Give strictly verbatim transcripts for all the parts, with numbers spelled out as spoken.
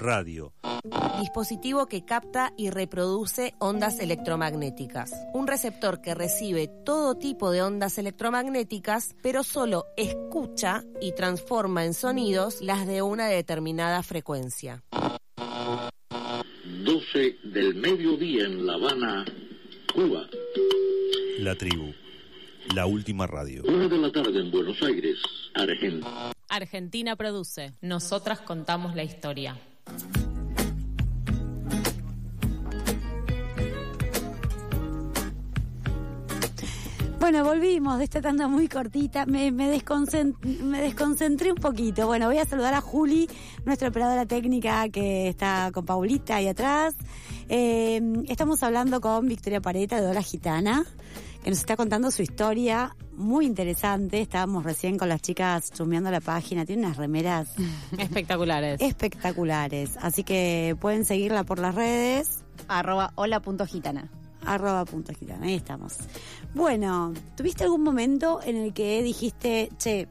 Radio. Dispositivo que capta y reproduce ondas electromagnéticas. Un receptor que recibe todo tipo de ondas electromagnéticas, pero solo escucha y transforma en sonidos las de una determinada frecuencia. doce del mediodía en La Habana, Cuba. La Tribu, la última radio. Una de la tarde en Buenos Aires, Argentina. Argentina produce. Nosotras contamos la historia. Bueno, volvimos de esta tanda muy cortita, me, me, desconcent, me desconcentré un poquito. Bueno, voy a saludar a Juli, nuestra operadora técnica que está con Paulita ahí atrás. Eh, estamos hablando con Victoria Pareta de Ola Gitana, que nos está contando su historia muy interesante. Estábamos recién con las chicas chusmeando la página, tiene unas remeras espectaculares. Espectaculares, así que pueden seguirla por las redes. Arroba hola.gitana. Arroba punto gitana, ahí estamos. Bueno, ¿tuviste algún momento en el que dijiste, che,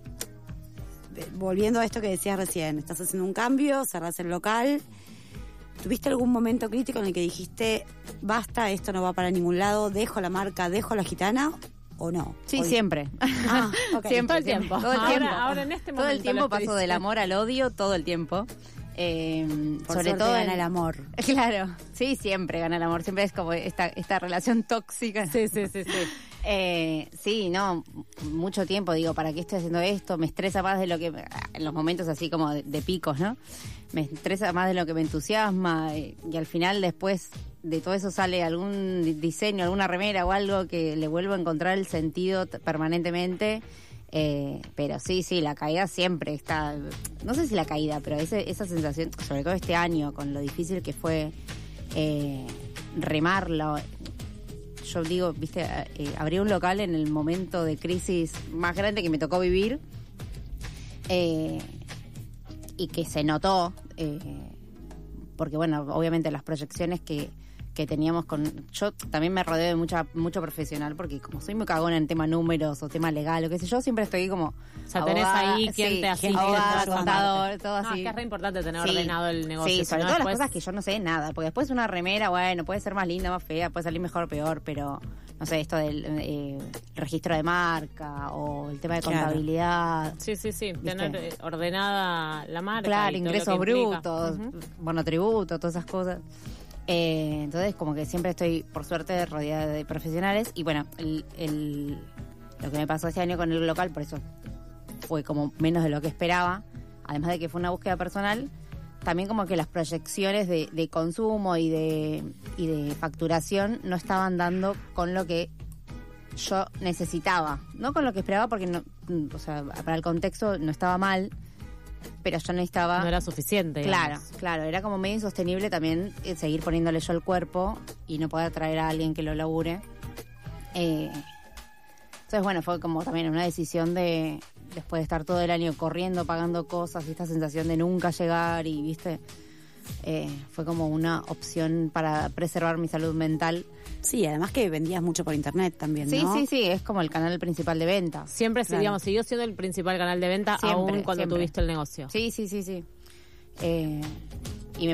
volviendo a esto que decías recién, estás haciendo un cambio, cerrás el local, ¿tuviste algún momento crítico en el que dijiste, basta, esto no va para ningún lado, dejo la marca, dejo la gitana, o no? Sí, Hoy. siempre. Ah, okay. Siempre, todo el tiempo. Todo el ahora, tiempo. Ahora en este momento. Todo el tiempo paso diciendo. del amor al odio, todo el tiempo. Eh, Por sobre suerte todo gana en el amor. Claro, sí, siempre gana el amor, siempre es como esta esta relación tóxica. Sí, sí, sí, sí. Eh, sí, no, mucho tiempo digo, ¿para qué estoy haciendo esto? Me estresa más de lo que, en los momentos así como de, de picos, ¿no? Me estresa más de lo que me entusiasma y, y al final después de todo eso sale algún diseño, alguna remera o algo que le vuelvo a encontrar el sentido t- permanentemente. Eh, pero sí, sí, la caída siempre está, no sé si la caída, pero ese, esa sensación, sobre todo este año, con lo difícil que fue eh, remarlo. Yo digo, viste, eh, abrí un local en el momento de crisis más grande que me tocó vivir, eh, y que se notó, eh, porque bueno, obviamente las proyecciones que que teníamos con... Yo también me rodeo de mucha mucho profesional, porque como soy muy cagona en tema números o tema legal o qué sé yo, siempre estoy como... O sea, tenés abogada, ahí quien sí, te asiste. abogada, contador, todo No, así. es que es re importante tener Sí. ordenado el negocio. Sí, si sobre no todo después... las cosas que yo no sé nada, porque después una remera, bueno, puede ser más linda, más fea, puede salir mejor o peor, pero no sé, esto del eh, registro de marca o el tema de Claro. contabilidad. Sí, sí, sí, ¿Viste? tener eh, ordenada la marca. Claro, y todo ingresos lo que implica. brutos, Uh-huh. monotributo, todas esas cosas. Eh, entonces como que siempre estoy, por suerte, rodeada de profesionales. Y bueno, el, el, lo que me pasó este año con el local, por eso fue como menos de lo que esperaba, además de que fue una búsqueda personal, también como que las proyecciones de, de consumo y de, y de facturación no estaban dando con lo que yo necesitaba, no con lo que esperaba, porque no, o sea, para el contexto no estaba mal, pero yo necesitaba... No era suficiente. Claro, digamos. claro, era como medio insostenible también eh, seguir poniéndole yo el cuerpo y no poder traer a alguien que lo labure. Eh, entonces, bueno, fue como también una decisión de, después de estar todo el año corriendo, pagando cosas y esta sensación de nunca llegar y, viste, eh, fue como una opción para preservar mi salud mental. Sí, además que vendías mucho por internet también, Sí, ¿no? sí, sí, es como el canal principal de venta. Siempre, Claro. digamos, siguió siendo el principal canal de venta Siempre, aún cuando siempre. tuviste el negocio. Sí, sí, sí, sí. Eh, y me